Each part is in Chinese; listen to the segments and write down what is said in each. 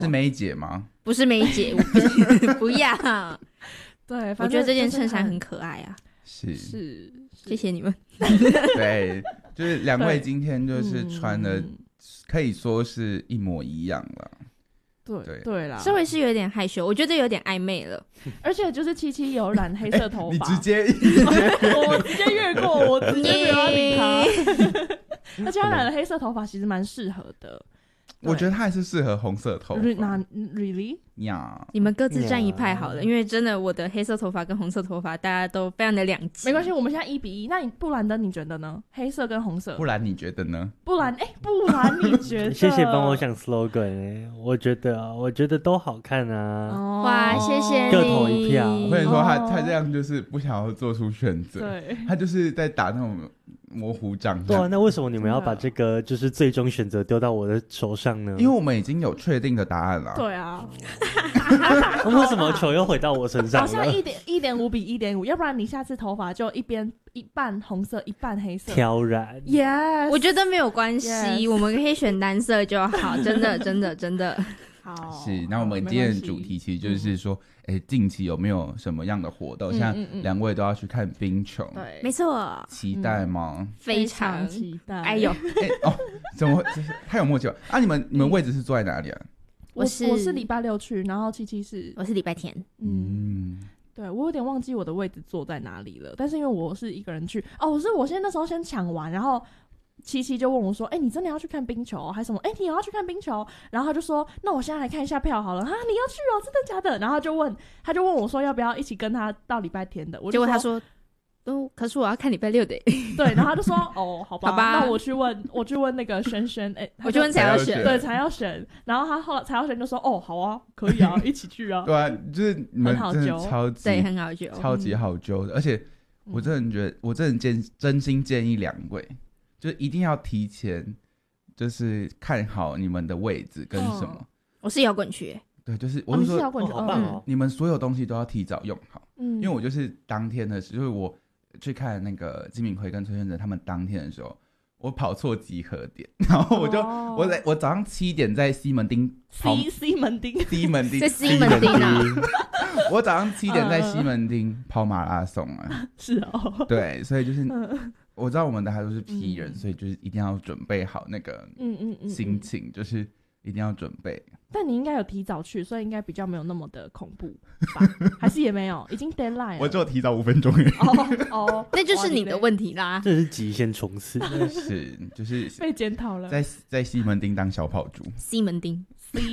是梅姐吗？ 不是梅姐，我不要。 对， 我觉得这件衬衫很可爱啊。 是， 谢谢你们。 对，就是两位今天就是穿的，可以说是一模一样了。 对啦， 稍微是有点害羞，我觉得有点暧昧了。 而且就是七七有染黑色头发， 你直接我直接越过，我直接没有要理他。而且他染了黑色头发，其实蛮适合的。 我觉得他还是适合红色头发。 Really？ 呀， 你们各自站一派好了，因为真的我的黑色头发跟红色头发大家都非常的两极。 没关系，我们现在1:1。那布兰登你觉得呢？黑色跟红色？ 不然你觉得呢？ 不然你觉得？ 谢谢帮我想 slogan 我觉得都好看啊。 哇，谢谢你， 各投一票。 我跟你说，他这样就是不想要做出选择， 对， 他就是在打那种模糊仗。 对啊，那为什么你们要把这个就是最终选择丢到我的手上呢？ 因为我们已经有确定的答案了。 对啊。 为什么球又回到我身上了？ 好像1.5比1.5，要不然你下次头发就一半红色一半黑色挑染。 Yes， 我觉得没有关系， Yes 我们可以选单色就好，真的。 好， 是，那我们今天的主题其实就是说，近期有没有什么样的活动？像两位都要去看冰球， 对， 没错， 期待吗？ 非常期待。 哎呦， 怎么太有默契了啊？你们位置是坐在哪里啊？ 我是礼拜6去，然后七七是我是礼拜天。 对，我有点忘记我的位置坐在哪里了，但是因为我是一个人去，我那时候先抢完，然后七七就问我说：“你真的要去看冰球还是什么？你有要去看冰球？”然后他就说：“那我现在来看一下票好了。”哈，你要去哦？真的假的？然后他就问我说要不要一起跟他到礼拜天的？ 结果他说。可是我要看礼拜6的。 对，然后他就说好吧，那我去问那个轩轩， 我去问才要选， 对，才要选。然后他后来才要选就说好啊，可以啊，一起去啊。 对啊，就是你们真的超级对，很好揪， 超级好揪的。而且我真的觉得，我真心建议两位，就是一定要提前，就是看好你们的位置跟什么。 我是摇滚区。 对，就是我是说， 摇滚区， 好棒哦！ 你们所有东西都要提早用好。 因为我就是当天的时候，就是我去看那个金敏奎跟崔轩哲他们当天的时候，我跑错集合点，然后我早上7点在西门町西门町在西门町啊！ 我早上7点在西门町跑马拉松啊！ 是哦， 对，所以就是我知道我们大家都是 P 人，所以就是一定要准备好那个心情，就是一定要准备。 但你应该有提早去，所以应该比较没有那么的恐怖吧？还是也没有？已经 deadline 了。 我只有提早5分钟而已。 那就是你的问题啦。 这是极限冲刺。 是，就是被检讨了。 在西门町当小跑猪。 西门町。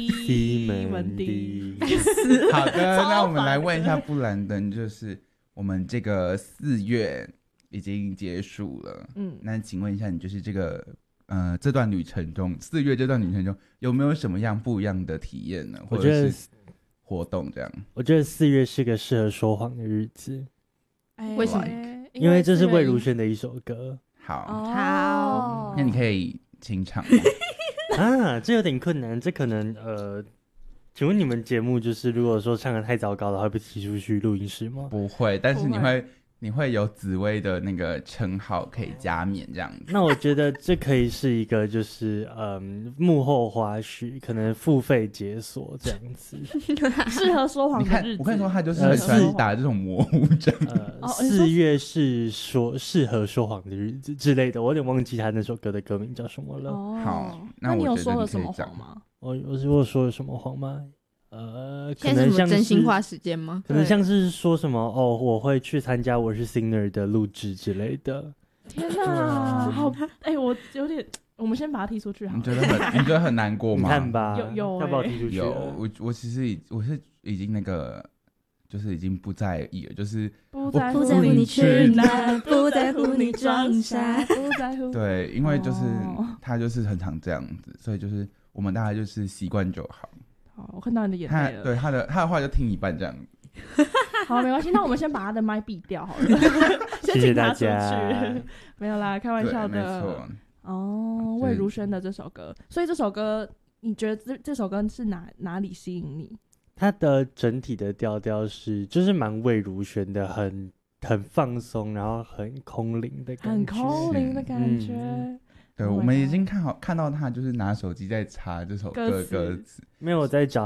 好的，那我们来问一下布兰登，就是我们这个4月已经结束了，那请问一下，你就是这个这段旅程中，4月这段旅程中有没有什么样不一样的体验呢？或者是活动这样？ 我觉得4月是个适合说谎的日子。 为什么？ 因为这是魏如萱的一首歌。 好，那你可以清唱啊，这有点困难，这可能请问你们节目就是如果说唱得太糟糕的话，会被踢出去录音室吗？ 不会，但是你会有紫薇的那个称号可以加冕这样子。 那我觉得这可以是一个就是幕后花絮，可能付费解锁这样子， 适合说谎的日子。 我跟你说，他就是很喜欢打这种模糊仗。 4月是适合说谎的日子之类的，我有点忘记他那首歌的歌名叫什么了。 好， 那你有说了什么谎吗？ 我说了什么谎吗？可能像是真心话时间吗？ 可能像是说什么我会去参加我是 Singer 的录制之类的。 天哪，好我有点，我们先把他踢出去好了。 你觉得很难过吗？ 你看吧， 有要把我踢出去？ 有，我其实我是已经那个，就是已经不在意了，就是不在乎你去哪，不在乎你装傻， 不在乎。 对，因为就是他就是很常这样子，所以就是我们大概就是习惯就好。 好，我看到你的眼泪了。 对他的话就听一半这样。 好，没关系，那我们先把他的麦闭掉好了。 谢谢大家。 没有啦，开玩笑的。 没错。 魏如萱的这首歌，所以这首歌你觉得这首歌是哪里吸引你？ 它的整体的调调是就是蛮魏如萱的，很放松，然后很空灵的感觉， 很空灵的感觉。 对，我们已经看到他就是拿手机在查这首歌歌词。 没有，我在找